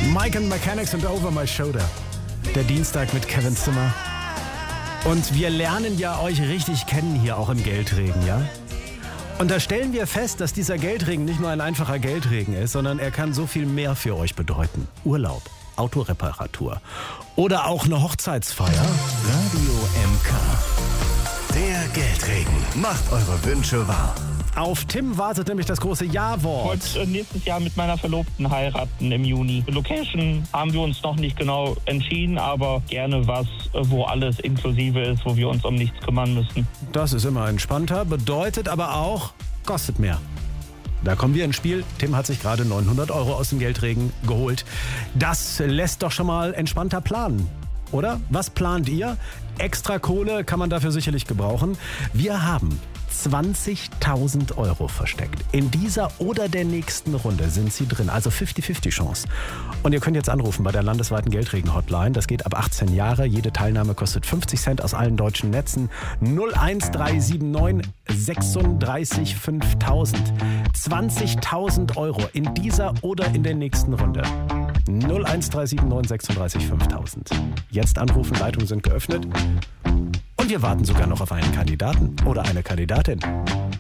Mike and Mechanics und Over My Shoulder. Der Dienstag mit Kevin Zimmer. Und wir lernen ja euch richtig kennen hier auch im Geldregen, ja? Und da stellen wir fest, dass dieser Geldregen nicht nur ein einfacher Geldregen ist, sondern er kann so viel mehr für euch bedeuten. Urlaub, Autoreparatur oder auch eine Hochzeitsfeier. Radio MK. Der Geldregen macht eure Wünsche wahr. Auf Tim wartet nämlich das große Ja-Wort. Ich wollte nächstes Jahr mit meiner Verlobten heiraten im Juni. Location haben wir uns noch nicht genau entschieden, aber gerne was, wo alles inklusive ist, wo wir uns um nichts kümmern müssen. Das ist immer entspannter, bedeutet aber auch, kostet mehr. Da kommen wir ins Spiel. Tim hat sich gerade 900 € aus dem Geldregen geholt. Das lässt doch schon mal entspannter planen. Oder? Was plant ihr? Extra Kohle kann man dafür sicherlich gebrauchen. Wir haben 20.000 € versteckt. In dieser oder der nächsten Runde sind sie drin. Also 50-50 Chance. Und ihr könnt jetzt anrufen bei der landesweiten Geldregen-Hotline. Das geht ab 18 Jahre. Jede Teilnahme kostet 50 Cent aus allen deutschen Netzen. 01379 36 5000. 20.000 € in dieser oder in der nächsten Runde. 01379 36 5000. Jetzt anrufen, Leitungen sind geöffnet. Und wir warten sogar noch auf einen Kandidaten oder eine Kandidatin.